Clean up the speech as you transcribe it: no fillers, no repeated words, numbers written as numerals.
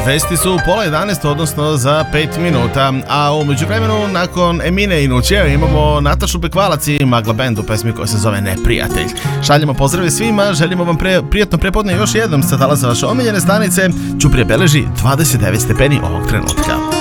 Vesti su pola 11, odnosno za 5 minuta, a u međuvremenu nakon Emine i Nuće imamo Natašu Bekvalac i Magla Band u pesmi koja se zove Neprijatelj. Šaljemo pozdrave svima, želimo vam prijatno prepodne još jednom sa talasa vaše omiljene stanice. Ćuprija beleži 29 stepeni ovog trenutka.